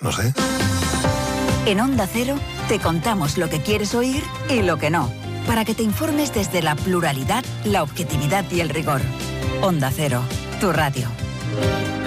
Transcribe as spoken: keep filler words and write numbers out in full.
no sé. En Onda Cero te contamos lo que quieres oír y lo que no, para que te informes desde la pluralidad, la objetividad y el rigor. Onda Cero, tu radio.